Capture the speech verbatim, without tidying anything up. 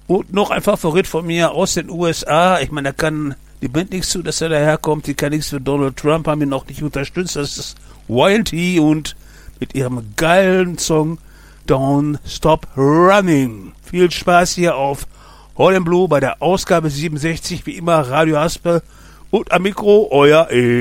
Und noch ein Favorit von mir aus den U S A. Ich meine, da kann die Band nichts zu, dass er daherkommt. Die kann nichts für Donald Trump, haben ihn noch nicht unterstützt. Das ist Y T und mit ihrem geilen Song Don't Stop Running. Viel Spaß hier auf Hall and Blue bei der Ausgabe siebenundsechzig. Wie immer Radio Haspel und am Mikro euer E.